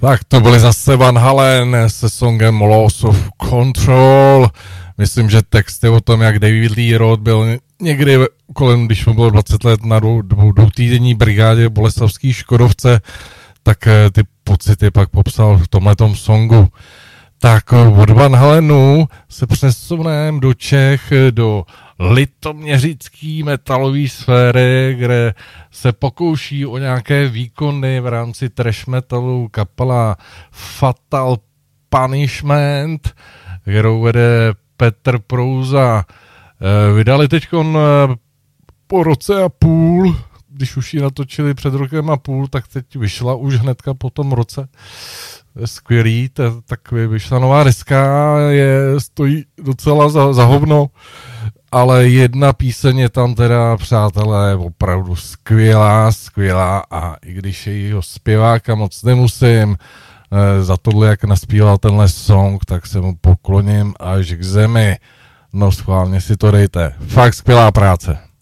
Tak to byly zase Van Halen se songem Loss of Control. Myslím, že text je o tom, jak David Lee Roth byl někdy kolem, když mu bylo 20 let na dvoutýdenní brigádě boleslavský Škodovce, tak ty pocity pak popsal v tomhletom songu. Tak od Van Halenu se přesuneme do Čech, do litoměřický metalové sféry, kde se pokouší o nějaké výkony v rámci trash metalu kapela Fatal Punishment, kterou vede Petr Prouza. Vydali teďkon po roce a půl, když už ji natočili před rokem a půl, tak teď vyšla už hnedka po tom roce. Skvělý, tak vyšla nová deska, stojí docela za hovno, ale jedna píseň je tam teda, přátelé, opravdu skvělá a i když jejího zpěváka moc nemusím, za tohle, jak naspíval tenhle song, tak se mu pokloním až k zemi. No schválně si to dejte. Fakt skvělá práce.